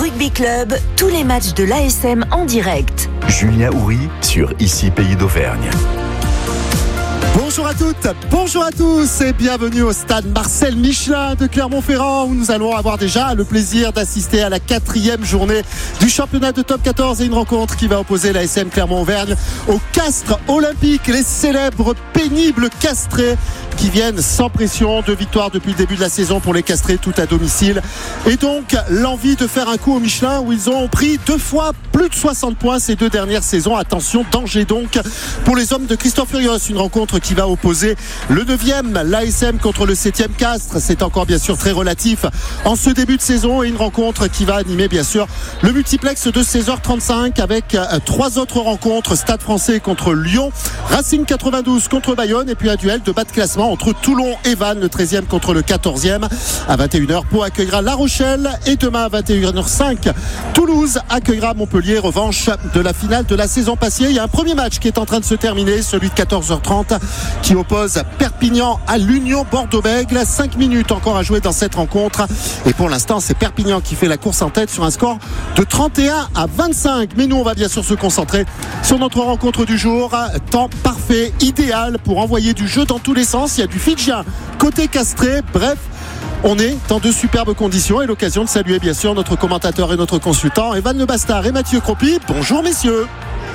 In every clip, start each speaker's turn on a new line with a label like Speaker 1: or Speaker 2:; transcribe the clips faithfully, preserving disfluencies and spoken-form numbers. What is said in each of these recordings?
Speaker 1: Rugby Club, tous les matchs de l'A S M en direct.
Speaker 2: Julien Houry sur Ici Pays d'Auvergne.
Speaker 3: Bonjour à toutes, bonjour à tous et bienvenue au stade Marcel Michelin de Clermont-Ferrand où nous allons avoir déjà le plaisir d'assister à la quatrième journée du championnat de top quatorze et une rencontre qui va opposer l'A S M Clermont-Auvergne au Castres Olympique, les célèbres pénibles Castrés qui viennent sans pression, deux victoires depuis le début de la saison pour les Castrés, tout à domicile, et donc l'envie de faire un coup au Michelin où ils ont pris deux fois plus de soixante points ces deux dernières saisons. Attention, danger donc pour les hommes de Christophe Furios, une rencontre qui va opposer le neuvième l'A S M contre le septième Castres. C'est encore bien sûr très relatif en ce début de saison et une rencontre qui va animer bien sûr le multiplex de seize heures trente-cinq avec trois autres rencontres: Stade Français contre Lyon, Racing quatre-vingt-douze contre Bayonne et puis un duel de bas de classement entre Toulon et Vannes, le treizième contre le quatorzième. À vingt et une heures, Pau accueillera La Rochelle et demain à vingt et une heures cinq, Toulouse accueillera Montpellier, revanche de la finale de la saison passée. Il y a un premier match qui est en train de se terminer, celui de quatorze heures trente qui oppose Perpignan à l'Union Bordeaux-Bègles. cinq minutes encore à jouer dans cette rencontre et pour l'instant c'est Perpignan qui fait la course en tête sur un score de trente et un à vingt-cinq. Mais nous on va bien sûr se concentrer sur notre rencontre du jour. Temps parfait, idéal pour envoyer du jeu dans tous les sens. Il y a du Fidjien côté Castré, bref, on est dans de superbes conditions et l'occasion de saluer bien sûr notre commentateur et notre consultant Evan Le Bastard et Mathieu Cropi. Bonjour messieurs.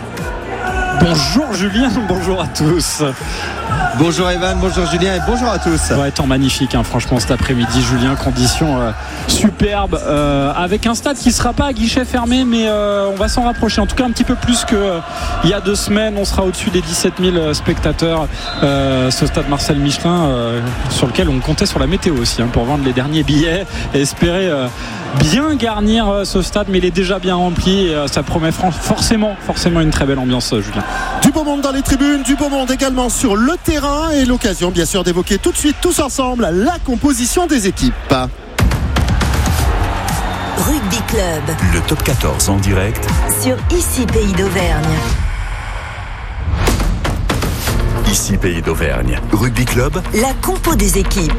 Speaker 4: Bonjour Julien, bonjour à tous.
Speaker 5: Bonjour Evan, bonjour Julien et bonjour à tous.
Speaker 4: Ça va être magnifique hein, franchement cet après-midi Julien, conditions euh, superbes euh, avec un stade qui ne sera pas à guichet fermé mais euh, on va s'en rapprocher en tout cas un petit peu plus qu'il euh, y a deux semaines. On sera au-dessus des dix-sept mille spectateurs euh, ce stade Marcel Michelin euh, sur lequel on comptait sur la météo aussi hein, pour vendre les derniers billets et espérer euh, bien garnir euh, ce stade, mais il est déjà bien rempli et euh, ça promet forcément, forcément une très belle ambiance euh, Julien.
Speaker 3: Du beau monde dans les tribunes, du beau monde également sur le terrain et l'occasion bien sûr d'évoquer tout de suite tous ensemble la composition des équipes.
Speaker 1: Rugby Club,
Speaker 2: le top quatorze en direct
Speaker 1: sur Ici Pays d'Auvergne.
Speaker 2: Ici Pays d'Auvergne. Rugby Club,
Speaker 1: la compo des équipes.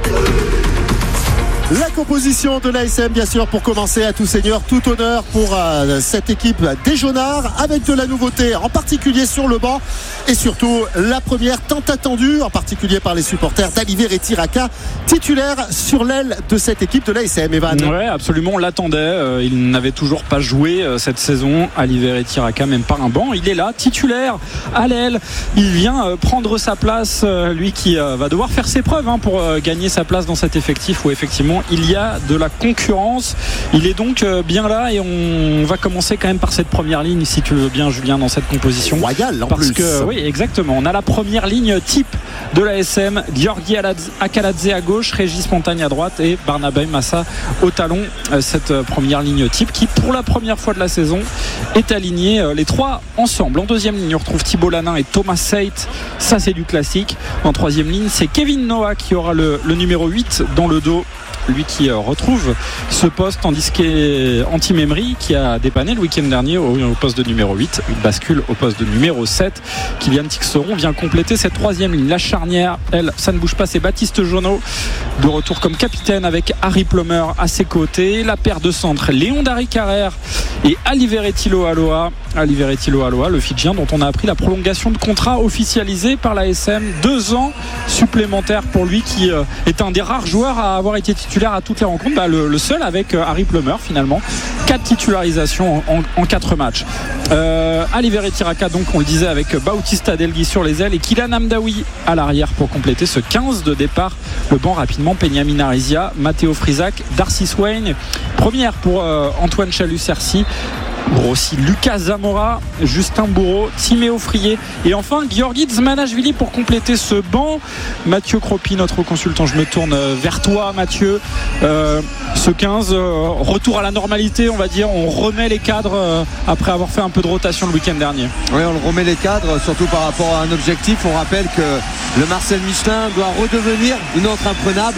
Speaker 3: La composition de l'A S M bien sûr pour commencer, à tout seigneur, tout honneur pour euh, cette équipe des Jaunards avec de la nouveauté en particulier sur le banc et surtout la première tant attendue en particulier par les supporters d'Alivereti Raka, titulaire sur l'aile de cette équipe de l'A S M. Evan.
Speaker 4: Ouais, absolument, on l'attendait, euh, il n'avait toujours pas joué euh, cette saison. Alivereti Raka, même par un banc, il est là, titulaire à l'aile, il vient euh, prendre sa place, euh, lui qui euh, va devoir faire ses preuves hein, pour euh, gagner sa place dans cet effectif où effectivement il y a de la concurrence. Il est donc bien là et on va commencer quand même par cette première ligne si tu veux bien Julien dans cette composition.
Speaker 3: Royal en
Speaker 4: parce
Speaker 3: plus.
Speaker 4: que oui exactement, on a la première ligne type de l'A S M, Giorgi Akaladze à gauche, Régis Montagne à droite et Barnabé Massa au talon. Cette première ligne type qui pour la première fois de la saison est alignée les trois ensemble. En deuxième ligne on retrouve Thibault Lanin et Thomas Seit, ça c'est du classique. En troisième ligne c'est Kevin Noah qui aura le, le numéro huit dans le dos, lui qui retrouve ce poste, tandis qu'Anti Memri qui a dépanné le week-end dernier au, au poste de numéro huit, une bascule au poste de numéro sept. Kylian Tixeron vient compléter cette troisième ligne. La charnière, elle, ça ne bouge pas, c'est Baptiste Jonot de retour comme capitaine avec Harry Plomer à ses côtés. La paire de centres, Léon Dari Carrère et Alivereti Loaloa. Alivereti Loaloa, le Fidjien dont on a appris la prolongation de contrat officialisée par la S M, deux ans supplémentaires pour lui qui euh, est un des rares joueurs à avoir été titulaire à toutes les rencontres, bah, le, le seul avec euh, Harry Plomer finalement, quatre titularisations en, en, en quatre matchs. euh, Alivereti Raka donc on le disait avec Bautista Delgui sur les ailes et Kylian Amdaoui à l'arrière pour compléter ce quinze de départ. Le banc rapidement, Peñamin Arisia, Matteo Frisac, Darcy Swain, première pour euh, Antoine Chalut-Cercy, aussi Lucas Zamora, Justin Bourreau, Timéo Frier et enfin Giorgi Dzmanashvili pour compléter ce banc. Mathieu Cropi, notre consultant, je me tourne vers toi Mathieu. Euh, ce quinze, euh, retour à la normalité on va dire, on remet les cadres euh, après avoir fait un peu de rotation le week-end dernier.
Speaker 5: Oui, on remet les cadres surtout par rapport à un objectif. On rappelle que le Marcel Michelin doit redevenir une autre imprenable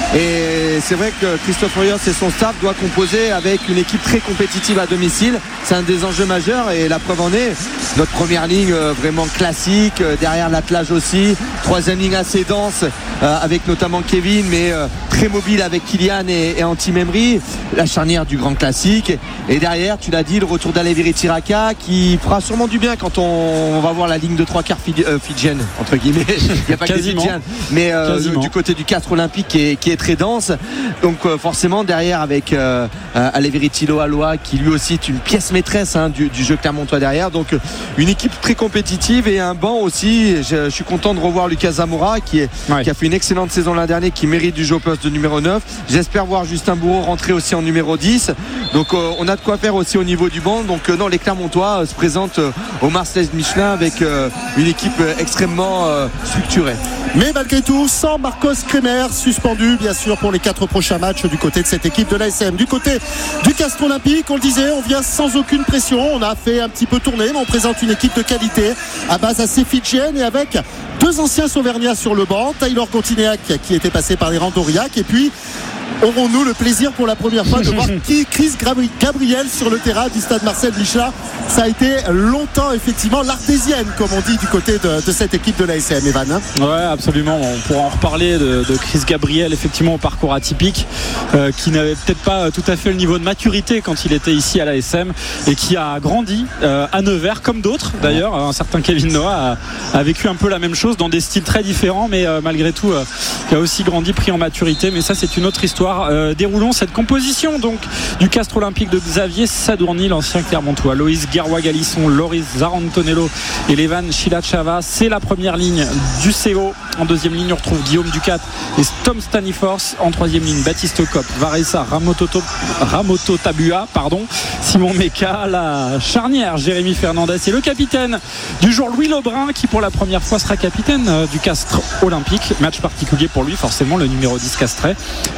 Speaker 5: Et c'est vrai que Christophe Royos et son staff doivent composer avec une équipe très compétitive à domicile. C'est un des enjeux majeurs et la preuve en est notre première ligne euh, vraiment classique, euh, derrière l'attelage aussi, troisième ligne assez dense euh, avec notamment Kevin, mais euh, très mobile avec Kylian et, et Anti Memri, la charnière du grand classique. Et derrière, tu l'as dit, le retour d'Aleviri Tiraka qui fera sûrement du bien quand on, on va voir la ligne de trois quarts fidji, euh, fidjienne entre guillemets. Il n'y a pas que des Fidjiennes, mais euh, du côté du Castres Olympique qui est, qui est très dense. Donc euh, forcément derrière avec euh, euh, Aleviri Tilo Aloa qui lui aussi est une pièce maîtresse hein, du, du jeu clermontois derrière. Donc euh, une équipe très compétitive et un banc aussi. Je, je suis content de revoir Lucas Zamora qui, est, ouais. qui a fait une excellente saison l'an dernier, qui mérite du jeu au poste de numéro neuf. J'espère voir Justin Bourreau rentrer aussi en numéro dix. Donc euh, on a de quoi faire aussi au niveau du banc. Donc euh, non, les Clermontois euh, se présentent euh, au Marseille Michelin avec euh, une équipe euh, extrêmement euh, structurée.
Speaker 3: Mais malgré tout, sans Marcos Kremer, suspendu bien sûr pour les quatre prochains matchs du côté de cette équipe de l'A S M. Du côté du Castres Olympique, on le disait, on vient sans aucune pression. On a fait un petit peu tourner, mais on présente une équipe de qualité à base assez fidjienne et avec deux anciens Sauvergnats sur le banc, Taylor Gontineac qui était passé par les rangs d'Aurillac, et puis aurons-nous le plaisir pour la première fois de voir qui Chris Gabriel sur le terrain du stade Marcel Michelin. Ça a été longtemps effectivement l'artésienne comme on dit du côté de, de cette équipe de l'A S M, Evan. Hein
Speaker 4: ouais, absolument, on pourra en reparler de, de Chris Gabriel, effectivement au parcours atypique, euh, qui n'avait peut-être pas tout à fait le niveau de maturité quand il était ici à l'A S M et qui a grandi euh, à Nevers comme d'autres d'ailleurs. Un certain Kevin Noah a, a vécu un peu la même chose dans des styles très différents, mais euh, malgré tout euh, il a aussi grandi, pris en maturité, mais ça c'est une autre histoire. Euh, déroulons cette composition donc du Castres Olympique de Xavier Sadourny, l'ancien Clermontois, Loïs Guerrois-Galisson, Loris Zarantonello et Levan Chilachava. C'est la première ligne du C O. En deuxième ligne on retrouve Guillaume Ducat et Tom Staniforce. En troisième ligne Baptiste Kopp, Varesa Ramototo, Ramoto Tabua, pardon, Simon Meka. La charnière Jérémy Fernandez et le capitaine du jour Louis Lebrun qui pour la première fois sera capitaine du Castres Olympique. Match particulier pour lui forcément, le numéro dix castrais.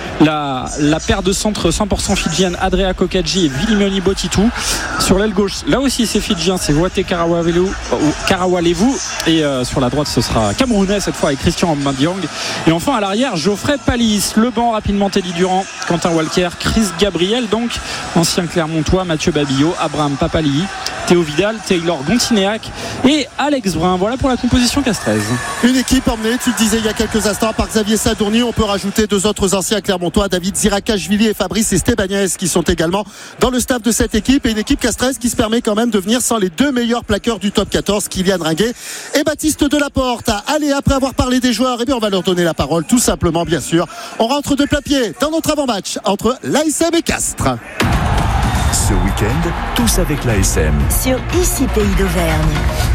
Speaker 4: La, la paire de centre cent pour cent fidjienne Adrea Kokadji et Vilimoni Botitou. Sur l'aile gauche là aussi c'est fidjien, c'est Wate Karawalevu, Karawalevu et euh, sur la droite ce sera camerounais cette fois avec Christian Mbandiang. Et enfin à l'arrière Geoffrey Palis. Le banc rapidement Teddy Durand, Quentin Walker, Chris Gabriel donc ancien Clermontois, Mathieu Babillot, Abraham Papali, Théo Vidal, Taylor Gontineac et Alex Brun. Voilà pour la composition castraise.
Speaker 3: Une équipe emmenée, tu le disais il y a quelques instants, par Xavier Sadourny. On peut rajouter deux autres anciens Clermontois, David Zirakashvili et Fabrice Estebagnès, qui sont également dans le staff de cette équipe, et une équipe castraise qui se permet quand même de venir sans les deux meilleurs plaqueurs du top quatorze, Kylian Ringuet et Baptiste Delaporte. Allez, après avoir parlé des joueurs, eh bien on va leur donner la parole tout simplement, bien sûr. On rentre de plein pied dans notre avant-match entre l'A S M et Castres.
Speaker 2: Ce week-end, tous avec l'A S M.
Speaker 1: Sur Ici Pays d'Auvergne.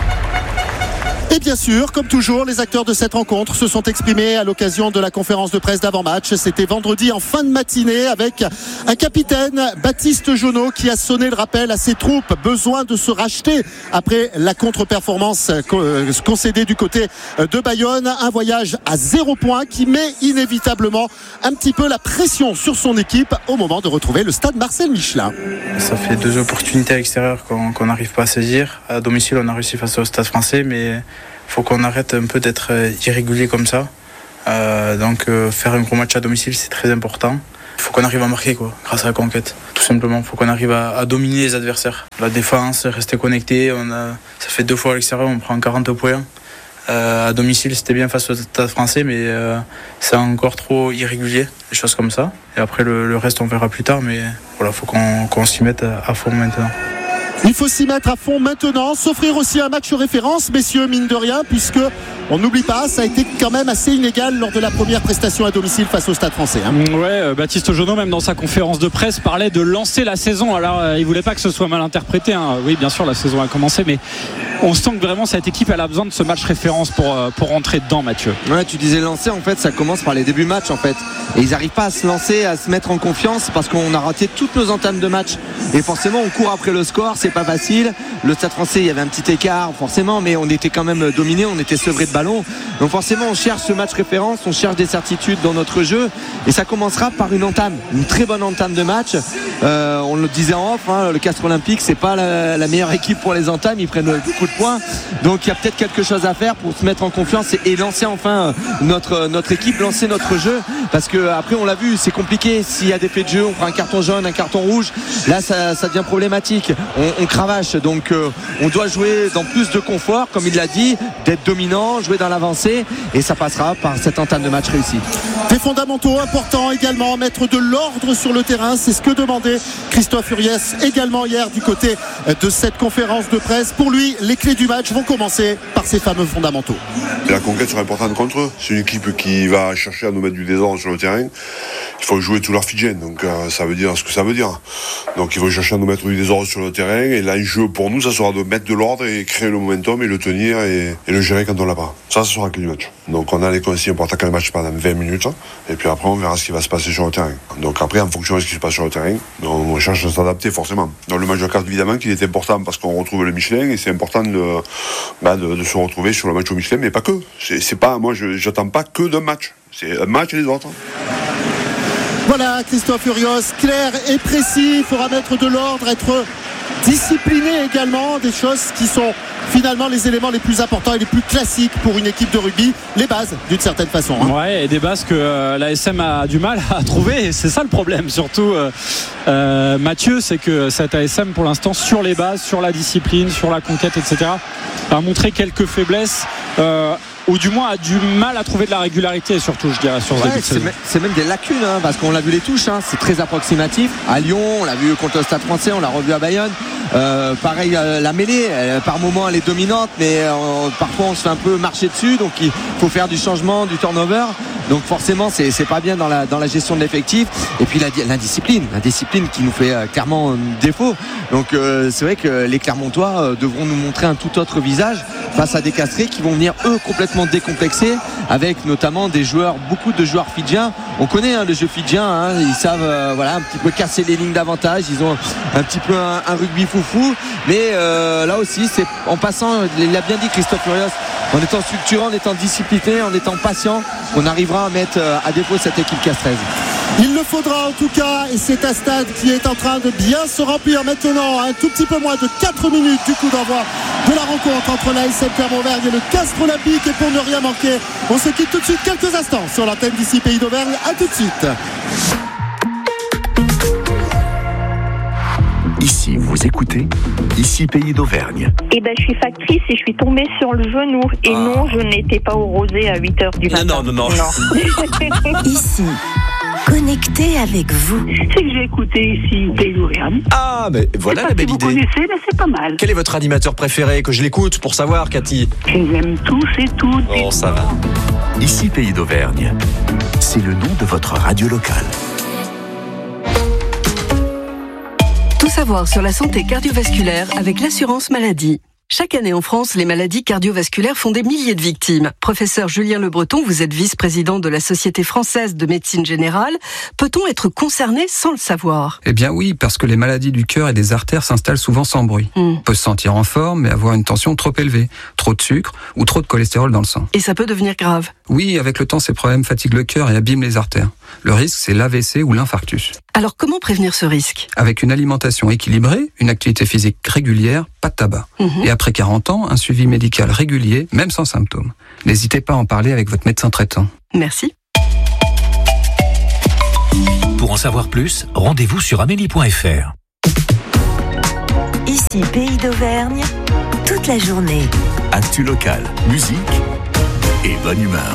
Speaker 3: Et bien sûr, comme toujours, les acteurs de cette rencontre se sont exprimés à l'occasion de la conférence de presse d'avant-match. C'était vendredi en fin de matinée avec un capitaine, Baptiste Jonot, qui a sonné le rappel à ses troupes. Besoin de se racheter après la contre-performance concédée du côté de Bayonne. Un voyage à zéro point qui met inévitablement un petit peu la pression sur son équipe au moment de retrouver le stade Marcel Michelin.
Speaker 6: Ça fait deux opportunités à l'extérieur qu'on qu'on n'arrive pas à saisir. À domicile, on a réussi face au stade français, mais faut qu'on arrête un peu d'être irrégulier comme ça. Euh, donc euh, faire un gros match à domicile, c'est très important. Il faut qu'on arrive à marquer quoi, grâce à la conquête. Tout simplement, il faut qu'on arrive à, à dominer les adversaires. La défense, rester connecté. On a, ça fait deux fois à l'extérieur, on prend quarante points. Euh, à domicile, c'était bien face au stade français, mais euh, c'est encore trop irrégulier, des choses comme ça. Et après, le, le reste, on verra plus tard. Mais voilà, il faut qu'on, qu'on s'y mette à, à fond maintenant.
Speaker 3: Il faut s'y mettre à fond maintenant, s'offrir aussi un match référence, messieurs, mine de rien, puisque on n'oublie pas, ça a été quand même assez inégal lors de la première prestation à domicile face au Stade Français. Hein.
Speaker 4: Ouais, Baptiste Jonot, même dans sa conférence de presse, parlait de lancer la saison. Alors, euh, il voulait pas que ce soit mal interprété. Hein. Oui, bien sûr, la saison a commencé, mais on sent que vraiment cette équipe, elle a besoin de ce match référence pour euh, pour rentrer dedans, Mathieu.
Speaker 5: Ouais, tu disais lancer, en fait, ça commence par les débuts de match, en fait. Et ils n'arrivent pas à se lancer, à se mettre en confiance, parce qu'on a raté toutes nos entames de match. Et forcément, on court après le score, c'est pas facile. Le Stade Français, il y avait un petit écart, forcément, mais on était quand même dominé, on était sevré de ballon. Donc forcément, on cherche ce match référence, on cherche des certitudes dans notre jeu, et ça commencera par une entame, une très bonne entame de match. Euh, on le disait en off, hein, le Castres Olympique, c'est pas la, la meilleure équipe pour les entames, ils prennent beaucoup de points. Donc il y a peut-être quelque chose à faire pour se mettre en confiance et, et lancer enfin notre, notre équipe, lancer notre jeu. Parce que après on l'a vu, c'est compliqué. S'il y a des faits de jeu, on prend un carton jaune, un carton rouge. Là ça, ça devient problématique. On, on cravache. Donc euh, on doit jouer dans plus de confort, comme il l'a dit, d'être dominant, jouer dans l'avancée. Et ça passera par cette entame de match réussie.
Speaker 3: Des fondamentaux importants également, mettre de l'ordre sur le terrain, c'est ce que demandait Christophe Furiès également hier du côté de cette conférence de presse. Pour lui, les clés du match vont commencer par ces fameux fondamentaux.
Speaker 7: La conquête sera importante contre eux. C'est une équipe qui va chercher à nous mettre du désordre sur le terrain. Il faut jouer tout leur fidèle, donc euh, ça veut dire ce que ça veut dire. Donc ils vont chercher à nous mettre du désordre sur le terrain, et l'enjeu pour nous, ça sera de mettre de l'ordre et créer le momentum et le tenir et, et le gérer quand on l'a pas. Ça, ça sera la clé du match. Donc on a les consignes pour attaquer le match pendant vingt minutes, et puis après on verra ce qui va se passer sur le terrain. Donc après, en fonction de ce qui se passe sur le terrain, on cherche à s'adapter forcément. Dans le match de cartes, évidemment qu'il est important parce qu'on retrouve le Michelin, et c'est important de, bah, de, de se retrouver sur le match au Michelin, mais pas que. C'est, c'est pas, moi je j'attends pas que d'un match. C'est un match et les autres.
Speaker 3: Voilà, Christophe Furios, clair et précis. Il faudra mettre de l'ordre, être discipliné également, des choses qui sont finalement les éléments les plus importants et les plus classiques pour une équipe de rugby, les bases d'une certaine façon, hein.
Speaker 4: Ouais, et des bases que euh, l'A S M a du mal à trouver, et c'est ça le problème surtout, euh, euh, Mathieu, c'est que cette A S M pour l'instant sur les bases, sur la discipline, sur la conquête, etc., a montré quelques faiblesses, euh, ou du moins a du mal à trouver de la régularité, surtout je dirais sur ce
Speaker 5: ouais,
Speaker 4: début de saison.
Speaker 5: C'est, c'est même des lacunes, hein, parce qu'on l'a vu les touches, hein, c'est très approximatif. À Lyon, on l'a vu contre le Stade Français, on l'a revu à Bayonne. Euh, pareil, euh, la mêlée, euh, par moment elle est dominante, mais euh, parfois on se fait un peu marcher dessus, donc il faut faire du changement, du turnover. Donc forcément c'est, c'est pas bien dans la, dans la gestion de l'effectif. Et puis la, l'indiscipline, l'indiscipline qui nous fait euh, clairement euh, défaut. Donc euh, c'est vrai que les Clermontois euh, devront nous montrer un tout autre visage face à des Castrés qui vont venir eux complètement décomplexés, avec notamment des joueurs, beaucoup de joueurs fidjiens. On connaît hein, le jeu fidjien, hein, ils savent euh, voilà, un petit peu casser les lignes d'avantage, ils ont un petit peu un, un rugby foufou, mais euh, là aussi c'est en passant, il l'a bien dit Christophe Furios, en étant structurant, en étant discipliné, en étant patient, on arrivera à mettre à défaut cette équipe castraise.
Speaker 3: Il le faudra en tout cas, et c'est un stade qui est en train de bien se remplir maintenant, un tout petit peu moins de quatre minutes du coup d'envoi de la rencontre entre l'A S M Clermont-Auvergne et le Castres Olympique. Et pour ne rien manquer, on se quitte tout de suite quelques instants sur l'antenne d'ici Pays d'Auvergne. À tout de suite.
Speaker 2: Ici, vous écoutez Ici Pays d'Auvergne.
Speaker 8: Eh ben, je suis factrice et je suis tombée sur le genou. Et ah. non, je n'étais pas au rosé à huit heures du matin.
Speaker 2: Non, non, non, non.
Speaker 8: non.
Speaker 1: Ici, connecté avec vous.
Speaker 9: C'est que j'ai écouté Ici Pays d'Auvergne.
Speaker 10: Ah, mais voilà la belle
Speaker 9: si
Speaker 10: idée.
Speaker 9: Vous connaissez, mais c'est pas mal.
Speaker 10: Quel est votre animateur préféré? Que je l'écoute pour savoir, Cathy.
Speaker 9: Je les aime tous et toutes.
Speaker 10: Oh, ça va.
Speaker 2: Ici Pays d'Auvergne. C'est le nom de votre radio locale.
Speaker 11: Tout savoir sur la santé cardiovasculaire avec l'assurance maladie. Chaque année en France, les maladies cardiovasculaires font des milliers de victimes. Professeur Julien Le Breton, vous êtes vice-président de la Société française de médecine générale. Peut-on être concerné sans le savoir?
Speaker 12: Eh bien oui, parce que les maladies du cœur et des artères s'installent souvent sans bruit. Mm. On peut se sentir en forme, mais avoir une tension trop élevée, trop de sucre ou trop de cholestérol dans le sang.
Speaker 11: Et ça peut devenir grave?
Speaker 12: Oui, avec le temps, ces problèmes fatiguent le cœur et abîment les artères. Le risque, c'est l'A V C ou l'infarctus.
Speaker 11: Alors comment prévenir ce risque?
Speaker 12: Avec une alimentation équilibrée, une activité physique régulière, pas de tabac. Mm-hmm. Et après quarante ans, un suivi médical régulier, même sans symptômes. N'hésitez pas à en parler avec votre médecin traitant.
Speaker 11: Merci.
Speaker 13: Pour en savoir plus, rendez-vous sur amélie point f r.
Speaker 1: Ici Pays d'Auvergne, toute la journée.
Speaker 2: Actu local, musique et bonne humeur.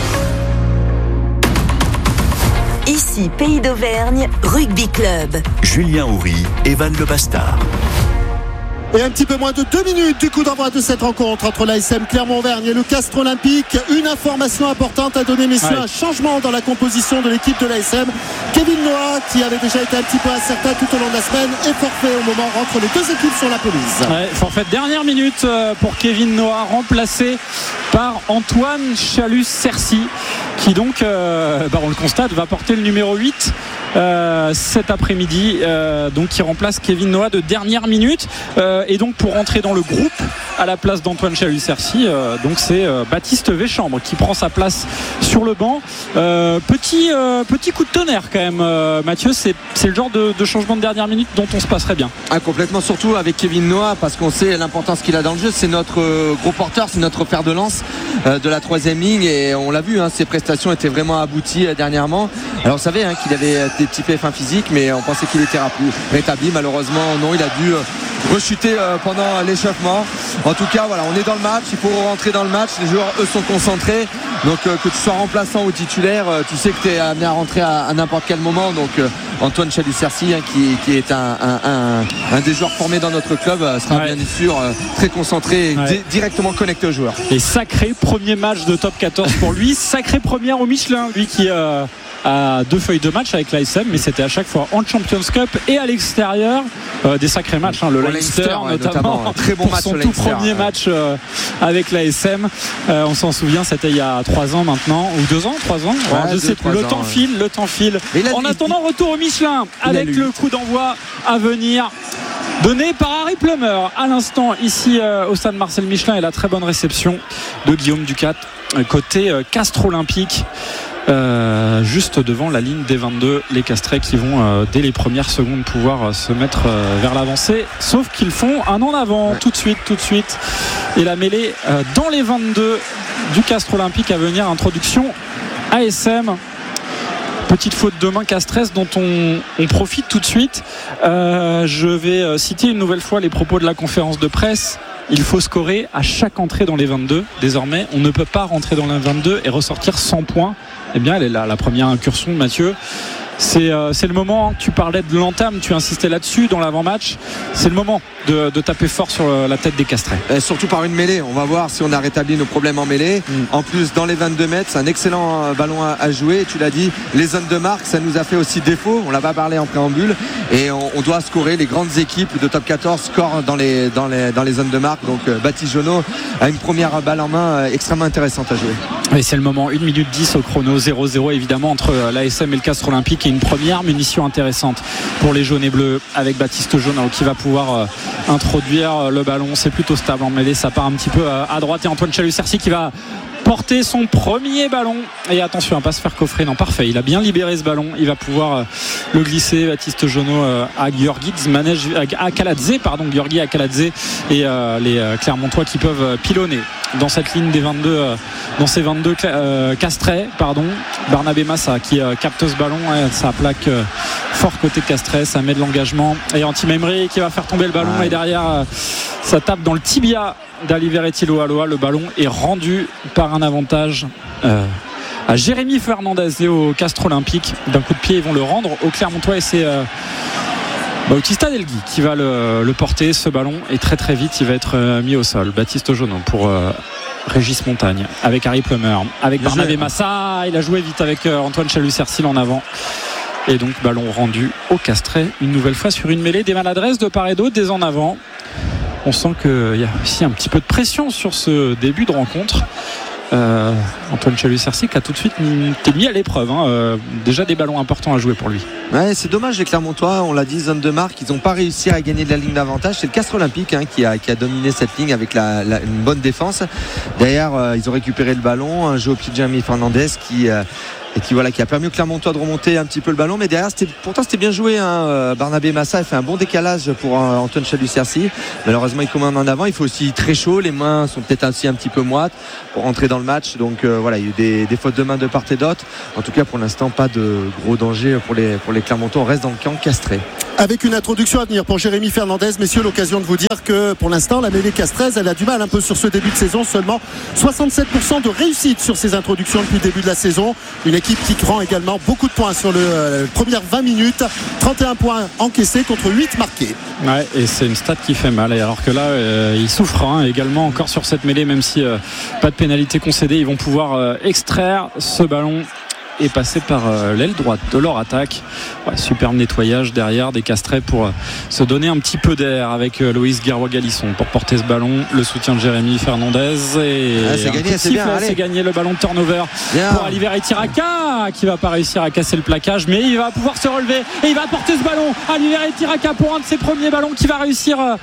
Speaker 1: Ici Pays d'Auvergne, Rugby Club.
Speaker 2: Julien Houry, Evan Le Bastard.
Speaker 3: Et un petit peu moins de deux minutes du coup d'envoi de cette rencontre entre l'A S M Clermont-Auvergne et le Castres Olympique. Une information importante à donner, messieurs, ouais. Un changement dans la composition de l'équipe de l'A S M. Kevin Noah, qui avait déjà été un petit peu incertain tout au long de la semaine, est forfait au moment où rentrent les deux équipes sur la pelouse.
Speaker 4: Ouais, forfait de dernière minute pour Kevin Noah, remplacé par Antoine Chalus-Cercy, qui donc, euh, bah on le constate, va porter le numéro huit euh, cet après-midi, euh, donc qui remplace Kevin Noah de dernière minute. Euh, et donc pour rentrer dans le groupe à la place d'Antoine Chalut-Cercy. Euh, donc c'est euh, Baptiste Véchambre qui prend sa place sur le banc. Euh, petit, euh, petit coup de tonnerre quand même, euh, Mathieu. C'est, c'est le genre de, de changement de dernière minute dont on se passerait bien.
Speaker 5: Ah, complètement, surtout avec Kevin Noah, parce qu'on sait l'importance qu'il a dans le jeu. C'est notre euh, gros porteur, c'est notre fer de lance euh, de la troisième ligne, et on l'a vu, hein, ses prestations étaient vraiment abouties euh, dernièrement. Alors on savait hein, qu'il avait euh, des petits P F un physiques, mais on pensait qu'il était rétabli. Malheureusement non, il a dû euh, rechuter euh, pendant l'échauffement. En tout cas voilà, on est dans le match, il faut rentrer dans le match, les joueurs eux sont concentrés, donc euh, que tu sois remplaçant ou titulaire, euh, tu sais que tu es amené à rentrer à, à n'importe quel moment. Donc euh, Antoine Chalut-Cercy hein, qui, qui est un, un, un, un des joueurs formés dans notre club euh, sera ouais. bien sûr euh, très concentré et ouais. di- directement connecté aux joueurs.
Speaker 4: Et sacré premier match de top quatorze pour lui, sacré première au Michelin, lui qui euh, a deux feuilles de match avec l'A S M, mais c'était à chaque fois en Champions Cup et à l'extérieur, euh, des sacrés matchs, hein, le Leinster, Leinster ouais, notamment, notamment
Speaker 5: très bon
Speaker 4: pour
Speaker 5: match
Speaker 4: son tout
Speaker 5: Leinster,
Speaker 4: premier ouais. match euh, avec l'A S M. Euh, on s'en souvient, c'était il y a trois ans maintenant, ou deux ans, trois ans, ouais, ouais, je deux, sais plus. Le ans, temps ouais. file, le temps file. En a, attendant, il, retour au Michelin avec le coup d'envoi à venir. Donné par Harry Plummer à l'instant ici euh, au stade Marcel Michelin, et la très bonne réception de Guillaume Ducat côté euh, Castres Olympique, euh, juste devant la ligne des vingt-deux. Les Castrais qui vont euh, dès les premières secondes pouvoir euh, se mettre euh, vers l'avancée, sauf qu'ils font un en avant ouais. tout de suite tout de suite et la mêlée euh, dans les vingt-deux du Castres Olympique à venir. Introduction A S M. Petite faute de main castresse dont on, on profite tout de suite. Euh, je vais citer une nouvelle fois les propos de la conférence de presse. Il faut scorer à chaque entrée dans les vingt-deux. Désormais, on ne peut pas rentrer dans les vingt-deux et ressortir sans points. Eh bien, elle est là, la première incursion de Mathieu. C'est, euh, c'est le moment, tu parlais de l'entame, tu insistais là-dessus dans l'avant-match. C'est le moment de, de taper fort sur la tête des Castrais.
Speaker 5: Et surtout par une mêlée, on va voir si on a rétabli nos problèmes en mêlée. Mm. En plus, dans les vingt-deux mètres, c'est un excellent ballon à, à jouer. Tu l'as dit, les zones de marque, ça nous a fait aussi défaut. On l'a pas parlé en préambule. Et on, on doit scorer. Les grandes équipes de top quatorze scorent dans les, dans les, dans les zones de marque. Donc euh, Baptiste Jonot a une première balle en main euh, extrêmement intéressante à jouer.
Speaker 4: Et c'est le moment, une minute dix au chrono, zéro zéro évidemment entre l'A S M et le Castres Olympique, et une première munition intéressante pour les jaunes et bleus avec Baptiste Jonot qui va pouvoir euh, introduire le ballon. C'est plutôt stable en mêlée, ça part un petit peu euh, à droite, et Antoine Chalut-Cercy qui va porter son premier ballon, et attention à ne pas se faire coffrer. Non, parfait, il a bien libéré ce ballon, il va pouvoir euh, le glisser, Baptiste Jonot, euh, à Georgi Manège, à Kaladze, pardon, Georgi Kaladze, et euh, les euh, Clermontois qui peuvent euh, pilonner dans cette ligne des vingt-deux, euh, dans ces vingt-deux euh, Castrais, pardon. Barnabé Massa qui euh, capte ce ballon, ouais, ça plaque euh, fort côté Castrais, ça met de l'engagement, et Antim Emery qui va faire tomber le ballon, ouais. et derrière euh, ça tape dans le tibia d'Aliveretti Loaloa. Le ballon est rendu par un avantage euh, à Jérémy Fernandez et au Castres Olympique. D'un coup de pied, ils vont le rendre au Clermontois, et c'est euh, Bautista Delgui qui va le, le porter. Ce ballon, et très très vite il va être euh, mis au sol. Baptiste Jonot pour euh, Régis Montagne avec Harry Plummer, avec Bien Barnabé joué. Massa. Il a joué vite avec euh, Antoine Chalut-Cercy en avant. Et donc ballon rendu au Castrais une nouvelle fois sur une mêlée. Des maladresses de part et d'autre, des en avant. On sent qu'il y a aussi un petit peu de pression sur ce début de rencontre. Euh, Antoine Chalut-Cercy qui a tout de suite mis, été mis à l'épreuve, hein. euh, déjà des ballons importants à jouer pour lui.
Speaker 5: Ouais, c'est dommage les Clermontois, on l'a dit, zone de marque, ils n'ont pas réussi à gagner de la ligne d'avantage. C'est le Castres Olympique hein, qui, a, qui a dominé cette ligne avec la, la, une bonne défense. Derrière euh, ils ont récupéré le ballon, un jeu au pied de Jérémy Fernandez qui euh, et qui, voilà, qui a permis au Clermontois de remonter un petit peu le ballon, mais derrière c'était, pourtant c'était bien joué hein. Barnabé Massa a fait un bon décalage pour euh, Antoine Chalut-Cercy. Malheureusement il commande en avant, il faut aussi très chaud, les mains sont peut-être aussi un petit peu moites pour rentrer dans le match, donc euh, voilà, il y a eu des, des fautes de main de part et d'autre. En tout cas pour l'instant pas de gros danger pour les, pour les Clermontois, on reste dans le camp castré.
Speaker 3: Avec une introduction à venir pour Jérémy Fernandez, messieurs, l'occasion de vous dire que pour l'instant la mêlée castraise elle a du mal un peu sur ce début de saison, seulement soixante-sept pour cent de réussite sur ses introductions depuis le début de la saison. Une équipe qui prend également beaucoup de points sur le euh, premières vingt minutes, trente et un points encaissés contre huit marqués. Ouais,
Speaker 4: et c'est une stat qui fait mal, et alors que là euh, ils souffrent hein, également encore sur cette mêlée, même si euh, pas de pénalité concédée. Ils vont pouvoir euh, extraire ce ballon et passer par euh, l'aile droite de leur attaque. Ouais, superbe nettoyage derrière des Castrais pour euh, se donner un petit peu d'air avec euh, Loïs Guerrois-Galisson pour porter ce ballon. Le soutien de Jérémy Fernandez, et
Speaker 5: ah, c'est gagné, c'est bien,
Speaker 4: c'est gagné, le ballon de turnover bien pour Aliveretti Raka. Tiraka qui va pas réussir à casser le plaquage, mais il va pouvoir se relever et il va porter ce ballon à Libéré Tiraka pour un de ses premiers ballons qui va réussir à,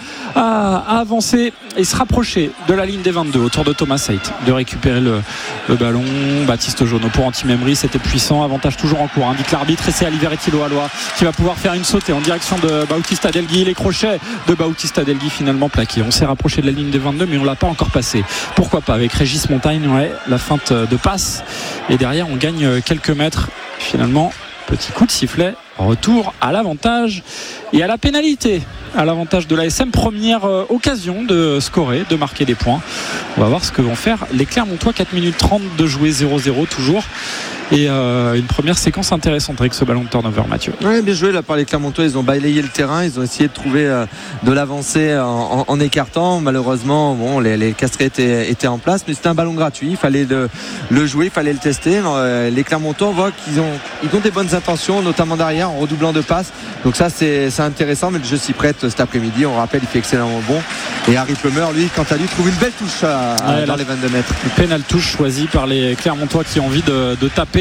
Speaker 4: à avancer et se rapprocher de la ligne des vingt-deux. Autour de Thomas Seit de récupérer le, le ballon. Baptiste Jonot pour Anti-Memri, c'était puissant, avantage toujours en cours, indique l'arbitre, et c'est Libéré Aloa qui va pouvoir faire une sautée en direction de Bautista Delgui. Les crochets de Bautista Delgui finalement plaqués. On s'est rapproché de la ligne des vingt-deux, mais on l'a pas encore passé. Pourquoi pas avec Régis Montagne, ouais, la feinte de passe, et derrière on gagne quelques mètres finalement. Petit coup de sifflet, retour à l'avantage et à la pénalité, à l'avantage de l'A S M. Première euh, occasion de scorer, de marquer des points. On va voir ce que vont faire les Clermontois. Quatre minutes trente de jouer, zéro zéro toujours. Et euh, une première séquence intéressante avec ce ballon de turnover, Mathieu.
Speaker 5: Oui, bien joué là par les Clermontois. Ils ont balayé le terrain, ils ont essayé de trouver euh, de l'avancée en, en, en écartant. Malheureusement, bon, les, les Castrés étaient, étaient en place, mais c'était un ballon gratuit. Il fallait le, le jouer, il fallait le tester. Euh, les Clermontois, on voit qu'ils ont, ils ont des bonnes intentions, notamment derrière, en redoublant de passes. Donc ça, c'est, c'est intéressant, mais le jeu s'y prête cet après-midi. On rappelle, il fait excellemment bon. Et Harry Plummer, lui, quant à lui, trouve une belle touche à, à, ouais, dans les vingt-deux mètres.
Speaker 4: Une pénale touche choisie par les Clermontois qui ont envie de, de taper.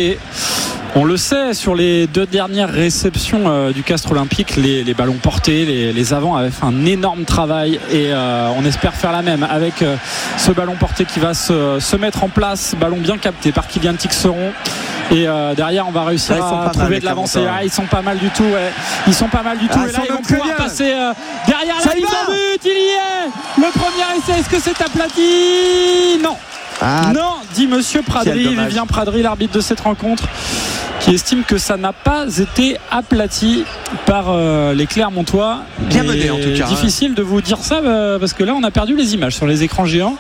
Speaker 4: On le sait, sur les deux dernières réceptions euh, du Castres Olympique, les, les ballons portés, les, les avants avaient fait un énorme travail, et euh, on espère faire la même avec euh, ce ballon porté qui va se, se mettre en place. Ballon bien capté par Kylian Tixeron. Et euh, derrière on va réussir ah, à trouver mal, de l'avancée. Ah, ils sont pas mal du tout, ouais. Ils sont pas mal du tout. Ah, et là ils vont pouvoir bien passer euh, derrière ça la ligne de but. Il y est. Le premier essai, est-ce que c'est aplati? Non. Ah, non, dit Monsieur Pradry, Vivien Pradry, l'arbitre de cette rencontre, qui estime que ça n'a pas été aplati par euh, les Clermontois.
Speaker 5: Bien mené en tout cas.
Speaker 4: Difficile hein. de vous dire ça euh, parce que là on a perdu les images sur les écrans géants.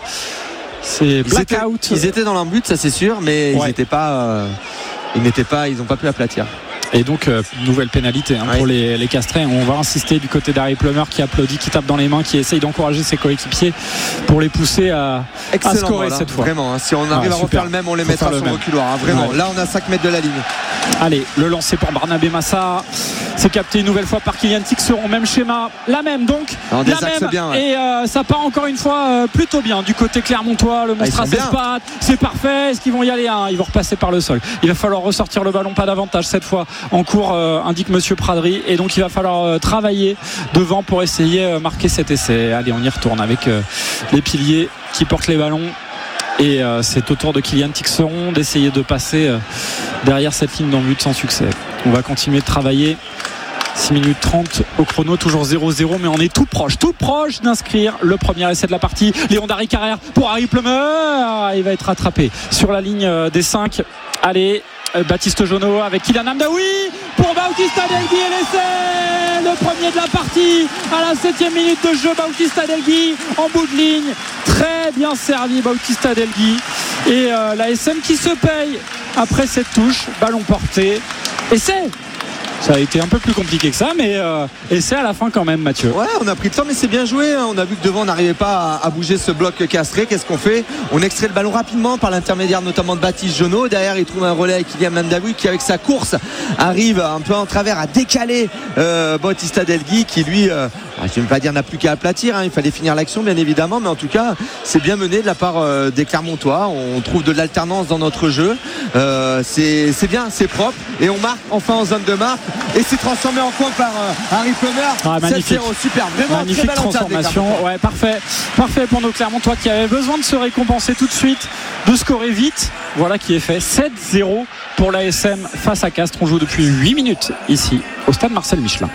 Speaker 4: C'est blackout.
Speaker 5: Ils, ils étaient dans leur but, ça c'est sûr, mais ouais. ils n'étaient pas, euh, ils n'étaient pas, ils n'ont pas pu aplatir.
Speaker 4: Et donc euh, nouvelle pénalité hein, ouais. pour les, les Castrés. On va insister du côté d'Harry Plummer qui applaudit, qui tape dans les mains, qui essaye d'encourager ses coéquipiers pour les pousser à, à scorer
Speaker 5: là,
Speaker 4: cette fois.
Speaker 5: Vraiment, hein, si on arrive ah, à refaire le même, on les mettra sur le reculoir. Hein, vraiment, ouais. Là on a cinq mètres de la ligne.
Speaker 4: Allez, le lancer pour Barnabé Massa. C'est capté une nouvelle fois par Kylian Tixeron. Même schéma, la même donc.
Speaker 5: Alors,
Speaker 4: la même. Bien, ouais. Et euh, ça part encore une fois euh, plutôt bien du côté Clermontois. Le monstre à ses pattes. C'est parfait. Est-ce qu'ils vont y aller hein? Ils vont repasser par le sol. Il va falloir ressortir le ballon, pas d'avantage cette fois en cours. Euh, indique Monsieur Pradry, et donc il va falloir euh, travailler devant pour essayer de euh, marquer cet essai. Allez, on y retourne avec euh, les piliers qui portent les ballons, et euh, c'est au tour de Kylian Tixeron d'essayer de passer euh, derrière cette ligne d'en but sans succès. On va continuer de travailler. Six minutes trente au chrono, toujours zéro zéro, mais on est tout proche, tout proche d'inscrire le premier essai de la partie. Léon Darry Carrère pour Harry Plummer, il va être rattrapé sur la ligne des cinq. Allez, Baptiste Jonot avec Kylian Amdaoui pour Bautista Delgui, et l'essai, le premier de la partie à la septième minute de jeu. Bautista Delgui en bout de ligne, très bien servi Bautista Delgui, et euh, la S M qui se paye après cette touche, ballon porté, essai. Ça a été un peu plus compliqué que ça, mais euh, essai à la fin quand même, Mathieu.
Speaker 5: Ouais, on a pris le temps, mais c'est bien joué. On a vu que devant on n'arrivait pas à, à bouger ce bloc castré. Qu'est-ce qu'on fait? On extrait le ballon rapidement par l'intermédiaire notamment de Baptiste Jonot. Derrière, il trouve un relais avec Kylian Amdaoui qui, avec sa course, arrive un peu en travers à décaler euh, Bautista Delgui, qui lui, euh, je ne vais pas dire n'a plus qu'à aplatir. Hein. Il fallait finir l'action, bien évidemment, mais en tout cas, c'est bien mené de la part euh, des Clermontois. On trouve de l'alternance dans notre jeu. Euh, c'est, c'est bien, c'est propre, et on marque enfin en zone de marque. Et c'est transformé en coin par euh, Harry Plummer.
Speaker 4: Ah, magnifique.
Speaker 5: Super, vraiment
Speaker 4: magnifique
Speaker 5: très
Speaker 4: transformation. Ouais, parfait, parfait pour nos Clermontois qui avaient besoin de se récompenser tout de suite, de scorer vite. Voilà qui est fait. sept zéro pour l'A S M face à Castres. On joue depuis huit minutes ici au stade Marcel Michelin.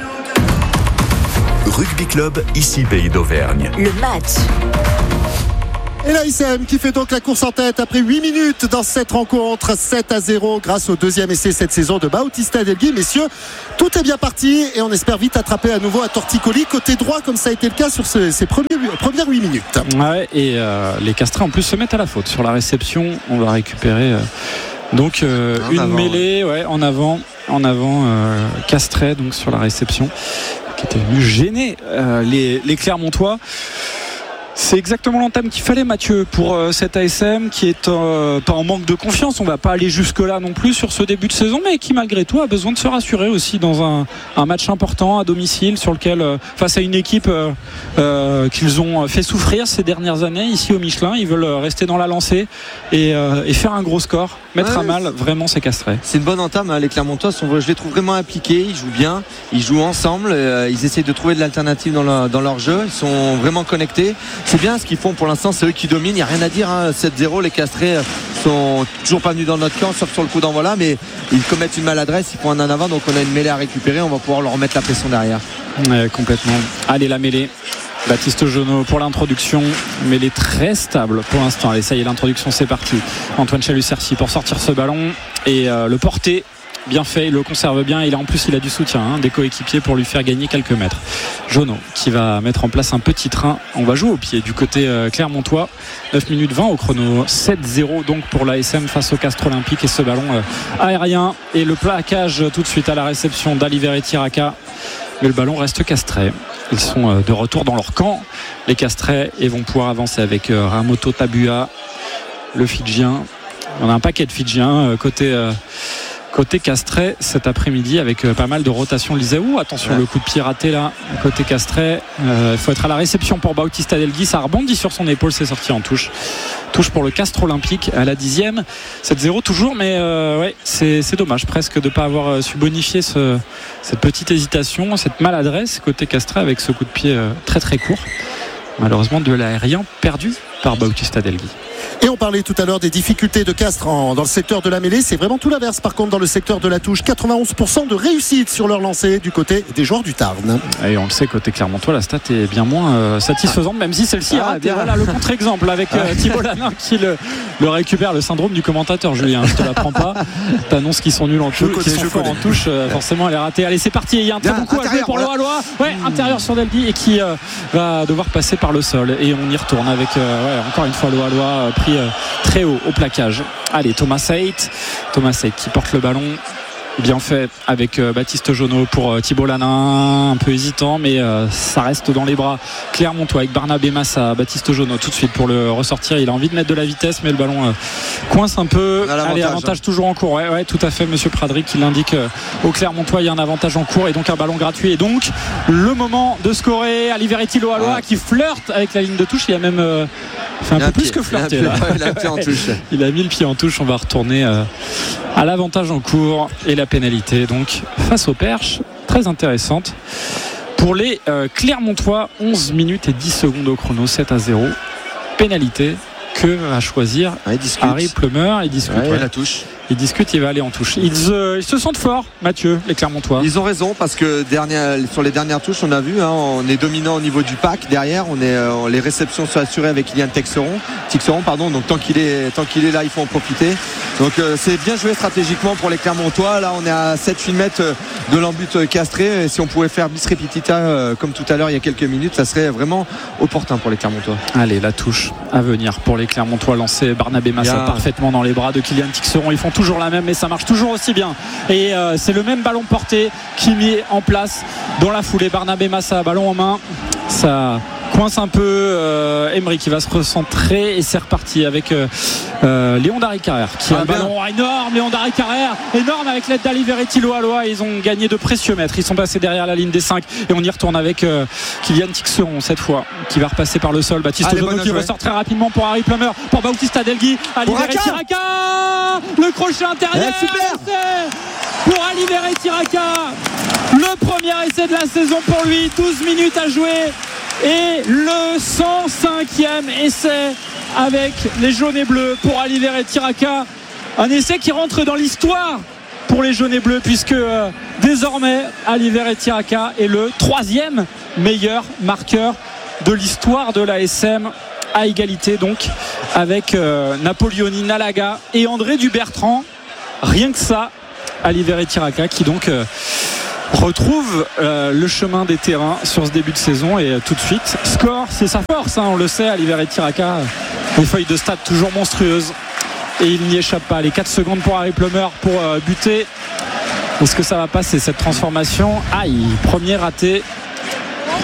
Speaker 2: Rugby Club, ici Pays d'Auvergne.
Speaker 1: Le match.
Speaker 3: Et l'A S M qui fait donc la course en tête après huit minutes dans cette rencontre, sept à zéro grâce au deuxième essai cette saison de Bautista Delgui. Messieurs, tout est bien parti et on espère vite attraper à nouveau à Torticoli côté droit, comme ça a été le cas sur ce, ces premiers, premières huit minutes.
Speaker 4: Ouais, et euh, les Castrés en plus se mettent à la faute sur la réception. On va récupérer euh, donc euh, une avant, mêlée ouais. Ouais, en avant, en avant euh, Castré donc sur la réception, qui était venu gêner euh, les, les Clermontois. C'est exactement l'entame qu'il fallait, Mathieu, pour euh, cette A S M qui est euh, pas en manque de confiance. On va pas aller jusque-là non plus sur ce début de saison, mais qui malgré tout a besoin de se rassurer aussi dans un, un match important à domicile sur lequel, euh, face à une équipe euh, euh, qu'ils ont fait souffrir ces dernières années ici au Michelin, ils veulent rester dans la lancée et, euh, et faire un gros score, mettre ouais, à mal vraiment ces Castrés.
Speaker 5: C'est une bonne entame, hein. Les Clermontois sont, je les trouve vraiment impliqués, ils jouent bien, ils jouent ensemble, euh, ils essayent de trouver de l'alternative dans leur, dans leur jeu, ils sont vraiment connectés. C'est bien ce qu'ils font pour l'instant, c'est eux qui dominent, il n'y a rien à dire, hein. sept zéro, les Castrés sont toujours pas venus dans notre camp sauf sur le coup d'envoi là, mais ils commettent une maladresse, ils font un en avant, donc on a une mêlée à récupérer, on va pouvoir leur remettre la pression derrière.
Speaker 4: Ouais, complètement. Allez, la mêlée, Baptiste Jonot pour l'introduction, mêlée très stable pour l'instant. Allez, ça y est, l'introduction, c'est parti. Antoine Chalut-Cercy pour sortir ce ballon et euh, le porter. Bien fait, il le conserve bien. Il a, en plus, il a du soutien, hein, des coéquipiers pour lui faire gagner quelques mètres. Jonot qui va mettre en place un petit train. On va jouer au pied du côté euh, Clermontois. neuf minutes vingt au chrono. sept zéro donc pour l'A S M face au Castres Olympique. Et ce ballon euh, aérien et le plaquage tout de suite à la réception d'Aliveré Tiraka. Mais le ballon reste castré. Ils sont euh, de retour dans leur camp, les Castrés, et vont pouvoir avancer avec euh, Ramoto Tabua, le Fidjien. On a un paquet de Fidjiens euh, côté... Euh, Côté Castré cet après-midi avec pas mal de rotation. Lisaou, attention, ouais. Le coup de pied raté là côté Castré, il euh, faut être à la réception pour Bautista Delgui, ça rebondit sur son épaule, c'est sorti en touche touche pour le Castres Olympique à la dixième. sept zéro toujours, mais euh, ouais, c'est, c'est dommage presque de ne pas avoir su bonifier ce, cette petite hésitation, cette maladresse côté Castré avec ce coup de pied euh, très très court, malheureusement de l'aérien perdu par Bautista Delgui.
Speaker 3: Et on parlait tout à l'heure des difficultés de Castres en, dans le secteur de la mêlée. C'est vraiment tout l'inverse. Par contre, dans le secteur de la touche, quatre-vingt-onze pour cent de réussite sur leur lancer du côté des joueurs du Tarn.
Speaker 4: Et on le sait, côté Clermontois, la stat est bien moins euh, satisfaisante, même si celle-ci ah, a raté. Voilà le contre-exemple avec euh, Thibault Lanin qui le, le récupère. Le syndrome du commentateur, Julien, je te l'apprends pas. T'annonces qu'ils sont nuls en touche, qu'ils sont forts en touche. Euh, forcément, elle est ratée. Allez, c'est parti. Il y a un très bon coup à jouer pour Loa Loa. Ouais, mmh. Intérieur sur Delgui et qui euh, va devoir passer par le sol. Et on y retourne avec, euh, ouais, encore une fois, Loa Loa euh, pris euh, très haut au plaquage. Allez, Thomas Seit Thomas Seit qui porte le ballon, bien fait avec euh, Baptiste Jonot pour euh, Thibault Lanin, un peu hésitant mais euh, ça reste dans les bras Clermontois avec Barnabé Massa. Baptiste Jonot tout de suite pour le ressortir, il a envie de mettre de la vitesse mais le ballon euh, coince un peu. Allez, avantage hein. toujours en cours, ouais, ouais, tout à fait, monsieur Pradric qui l'indique euh, au Clermontois, il y a un avantage en cours et donc un ballon gratuit et donc le moment de scorer. Aliverity Loa Loa ah. qui flirte avec la ligne de touche, il a même euh, fait un peu plus pied. que flirter là.
Speaker 5: Il a, pied en touche.
Speaker 4: Il a mis le pied en touche. On va retourner euh, à l'avantage en cours et la pénalité donc face au Perche, très intéressante pour les euh, Clermontois. Onze minutes et dix secondes au chrono, sept à zéro, pénalité que va choisir ouais, Harry Plummer. Il discute
Speaker 5: ouais,
Speaker 4: ouais.
Speaker 5: la touche.
Speaker 4: Il discute, il va aller en touche. Ils, euh, ils se sentent forts, Mathieu, les Clermontois.
Speaker 5: Ils ont raison parce que dernière, sur les dernières touches, on a vu, hein, on est dominant au niveau du pack. Derrière, on est, euh, les réceptions sont assurées avec Kylian Texeron. Texeron, pardon. Donc tant qu'il est, tant qu'il est là, il faut en profiter. Donc euh, c'est bien joué stratégiquement pour les Clermontois. Là, on est à sept huit mètres de l'embut castré. Et si on pouvait faire bis repetita euh, comme tout à l'heure il y a quelques minutes, ça serait vraiment opportun pour les Clermontois.
Speaker 4: Allez, la touche à venir pour les Clermontois, lancé Barnabé Massa bien. Parfaitement dans les bras de Kylian Texeron. Ils font toujours la même mais ça marche toujours aussi bien et euh, c'est le même ballon porté qui met en place dans la foulée. Barnabé Massa, ballon en main, ça coince un peu euh, Emery qui va se recentrer et c'est reparti avec euh, euh, Léon Darry Carrère qui ah, a un ballon énorme. Léon Darry Carrère énorme avec l'aide d'Aliverity Loa Loa. Ils ont gagné de précieux mètres, ils sont passés derrière la ligne des cinq et on y retourne avec euh, Kylian Texeron cette fois qui va repasser par le sol. Baptiste Jonot qui ressort très rapidement pour Harry Plummer, pour Bautista Delgui. Aliverity Tiraka, le crochet intérieur
Speaker 5: eh, super.
Speaker 4: Pour Aliverity Tiraka, le premier essai de la saison pour lui. Douze minutes à jouer et le cent cinquième essai avec les jaunes et bleus pour Aliverity Tiraka, un essai qui rentre dans l'histoire pour les jaunes et bleus puisque euh, désormais Aliverity Tiraka est le troisième meilleur marqueur de l'histoire de l'A S M, à égalité donc avec euh, Napoleoni Nalaga et André Dubertrand. Rien que ça, Aliverity Tiraka qui donc euh, retrouve euh, le chemin des terrains sur ce début de saison et euh, tout de suite score, c'est sa force, hein, on le sait. Aliverity Tiraka, des feuilles de stade toujours monstrueuses et il n'y échappe pas. Les quatre secondes pour Harry Plummer pour euh, buter. Est-ce que ça va passer cette transformation? Aïe, premier raté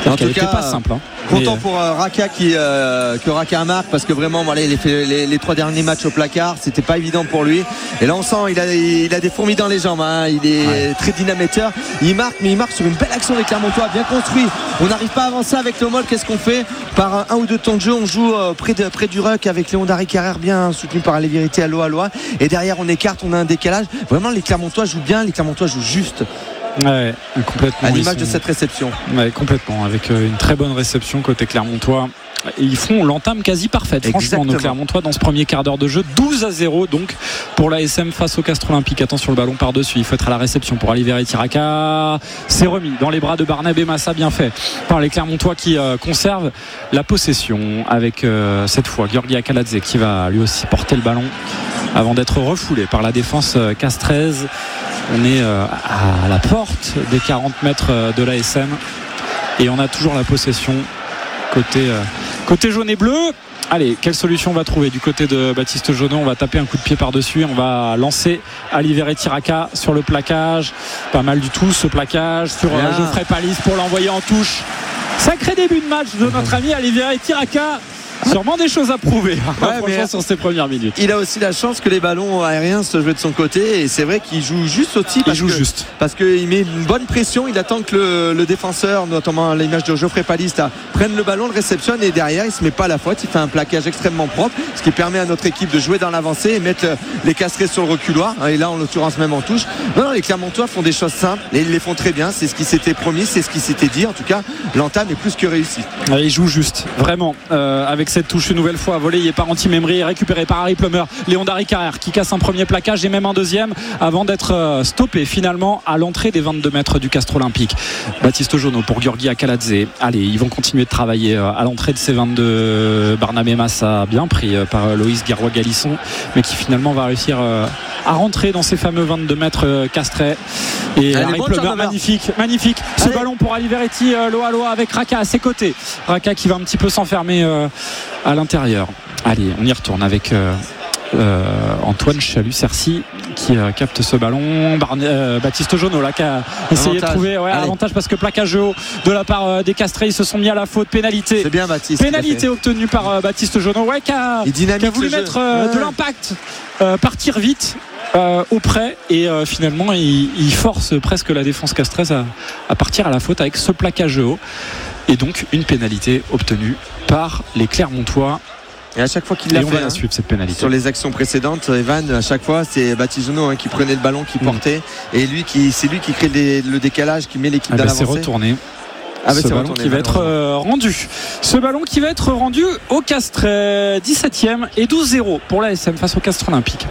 Speaker 5: En
Speaker 4: qu'elle
Speaker 5: tout
Speaker 4: n'était
Speaker 5: cas,
Speaker 4: pas simple. Hein.
Speaker 5: Content
Speaker 4: Mais,
Speaker 5: pour euh, Raka qui euh, que Raka marque parce que vraiment voilà, il a fait les, les trois derniers matchs au placard, c'était pas évident pour lui. Et là on sent il a il a des fourmis dans les jambes. Hein. Il est ouais. très dynamiteur. Il marque, mais il marque sur une belle action des Clermontois, bien construit. On n'arrive pas à avancer avec le Mol. Qu'est-ce qu'on fait? Par un ou deux temps de jeu, on joue euh, près de près du ruck avec Léon Darry Carrère bien soutenu par les vérités à Loa Loa. Et derrière on écarte, on a un décalage. Vraiment les Clermontois jouent bien, les Clermontois jouent juste.
Speaker 4: Ouais, complètement.
Speaker 5: À l'image
Speaker 4: sont...
Speaker 5: de cette réception.
Speaker 4: Ouais, complètement. Avec une très bonne réception côté Clermontois. Ils font l'entame quasi parfaite. Exactement. Franchement, nos Clermontois dans ce premier quart d'heure de jeu, douze à zéro donc pour l'A S M face au Castres Olympique. Attention, le ballon par-dessus. Il faut être à la réception pour Aliveré Tiraka. C'est remis dans les bras de Barnabé Massa, bien fait par les Clermontois qui euh, conservent la possession avec euh, cette fois Giorgi Akaladze qui va lui aussi porter le ballon avant d'être refoulé par la défense euh, castraise. On est euh, à la porte des quarante mètres de l'A S M et on a toujours la possession côté, euh, côté jaune et bleu. Allez, quelle solution on va trouver du côté de Baptiste Jonot? On va taper un coup de pied par-dessus. On va lancer Aliveré Tiraka sur le plaquage. Pas mal du tout ce plaquage sur euh, Geoffrey Palis pour l'envoyer en touche. Sacré début de match de notre ami Aliveré Tiraka. Sûrement des choses à prouver ouais, mais sur ses premières minutes.
Speaker 5: Il a aussi la chance que les ballons aériens se jouent de son côté et c'est vrai qu'il joue juste aussi parce
Speaker 4: il joue
Speaker 5: que,
Speaker 4: juste
Speaker 5: parce qu'il met une bonne pression. Il attend que le, le défenseur, notamment à l'image de Geoffrey Palista, prenne le ballon, le réceptionne et derrière il se met pas à la faute. Il fait un plaquage extrêmement propre, ce qui permet à notre équipe de jouer dans l'avancée et mettre les Castrés sur le reculoir. Et là en l'occurrence même en touche. Non, non, les Clermontois font des choses simples et ils les font très bien. C'est ce qui s'était promis, c'est ce qui s'était dit. En tout cas, l'entame est plus que réussie.
Speaker 4: Il joue juste, vraiment, euh, avec cette touche une nouvelle fois volley par Anti-Memri, récupéré par Harry Plummer. Léon Darry Carrère qui casse un premier plaquage et même un deuxième avant d'être stoppé finalement à l'entrée des vingt-deux mètres du Castres Olympique. Baptiste Jonot pour Giorgi Akaladze. Allez, ils vont continuer de travailler à l'entrée de ces vingt-deux. Barnabé Massa bien pris par Loïs Guerrois-Galisson mais qui finalement va réussir à rentrer dans ces fameux vingt-deux mètres castrais. Et Allez, Harry bon Plummer, magnifique, magnifique. Ce Allez. ballon pour Aliveretti Loa Loa avec Raka à ses côtés. Raka qui va un petit peu s'enfermer euh, à l'intérieur. Allez, on y retourne avec euh, euh, Antoine Chalut-Cercy qui euh, capte ce ballon. Barne, euh, Baptiste Jonot là qui a essayé avantage. de trouver ouais, avantage parce que plaquage haut de la part euh, des Castrés. Ils se sont mis à la faute. Pénalité.
Speaker 5: C'est bien Baptiste.
Speaker 4: Pénalité obtenue par euh, Baptiste Jonot ouais, qui a, qui a voulu mettre euh, ouais. de l'impact, euh, partir vite. Euh, auprès et euh, finalement il, il force presque la défense castraise à, à partir à la faute avec ce plaquage haut et donc une pénalité obtenue par les Clermontois.
Speaker 5: Et à chaque fois qu'il l'a fait,
Speaker 4: on va la suivre cette pénalité.
Speaker 5: Sur les actions précédentes, Evan, à chaque fois, c'est Baptiste Jonot hein, qui prenait le ballon, qui portait, mmh. et lui qui, c'est lui qui crée les, le décalage, qui met l'équipe ah dans bah l'avancée.
Speaker 4: C'est retourné.
Speaker 5: Ah bah
Speaker 4: ce ballon retourné, qui va être euh, rendu. Ce ballon qui va être rendu au Castres, dix-septième et douze zéro pour l'A S M face au Castres Olympique.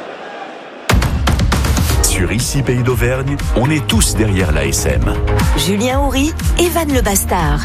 Speaker 2: Sur Ici Pays d'Auvergne, on est tous derrière l'A S M.
Speaker 1: Julien Houry, Evan Le Bastard.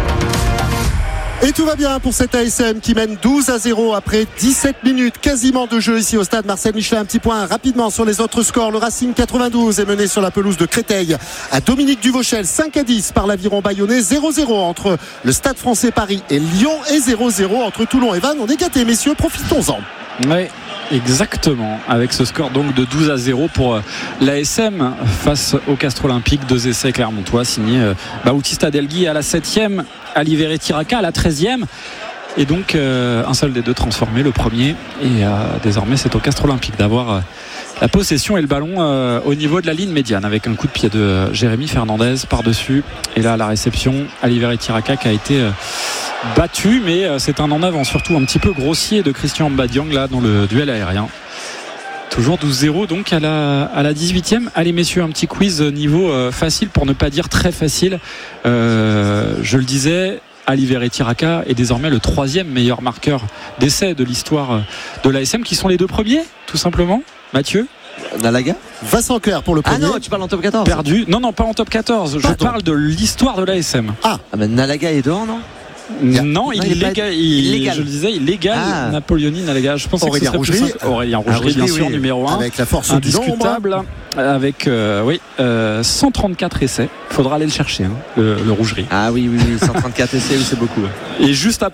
Speaker 3: Et tout va bien pour cette A S M qui mène douze à zéro après dix-sept minutes quasiment de jeu ici au stade Marcel Michelin. Un petit point rapidement sur les autres scores. Le Racing quatre-vingt-douze est mené sur la pelouse de Créteil à Dominique Duvauchel, cinq à dix par l'Aviron Bayonnais, zéro zéro entre le Stade Français Paris et Lyon et zéro zéro entre Toulon et Vannes. On est gâtés messieurs, profitons-en.
Speaker 4: Ouais. Exactement, avec ce score donc de douze à zéro pour l'A S M face au Castres Olympique. Deux essais clermontois signés Bautista Delgui à la septième, Aliveré Tiraka à la treizième et donc euh, un seul des deux transformé, le premier, et euh, désormais c'est au Castres Olympique d'avoir euh, la possession et le ballon euh, au niveau de la ligne médiane avec un coup de pied de euh, Jérémy Fernandez par-dessus et là la réception, Aliveré Tiraka qui a été euh, battu, mais euh, c'est un en avant surtout un petit peu grossier de Christian Mbadiang là dans le duel aérien. Toujours douze zéro donc à la, à la dix-huitième. Allez messieurs, un petit quiz niveau euh, facile pour ne pas dire très facile. euh, je le disais, Aliveré Tiraka est désormais le troisième meilleur marqueur d'essai de l'histoire de l'A S M. Qui sont les deux premiers tout simplement, Mathieu?
Speaker 5: Nalaga,
Speaker 3: Vincent Clerc pour le premier.
Speaker 5: Ah non, tu parles en top quatorze.
Speaker 4: Perdu. Non, non, pas en top quatorze.
Speaker 3: Pardon.
Speaker 4: Je parle de l'histoire de l'A S M.
Speaker 3: Ah,
Speaker 5: ah ben Nalaga est dehors, non?
Speaker 4: Non, non, il, il est légal, il,
Speaker 5: légal.
Speaker 4: Je le disais, il légal. Ah. Napoléoni, Nalaga. Je pense
Speaker 3: Aurélien
Speaker 4: que ce serait
Speaker 3: Rougerie.
Speaker 4: plus Aurélien Rougerie, bien sûr, oui. Numéro un.
Speaker 3: Avec la force
Speaker 4: indiscutable. Avec euh, oui, euh, cent trente-quatre essais. Il faudra aller le chercher, hein, le, le Rougerie.
Speaker 5: Ah oui, oui, oui, cent trente-quatre essais, oui, c'est beaucoup.
Speaker 4: Et juste après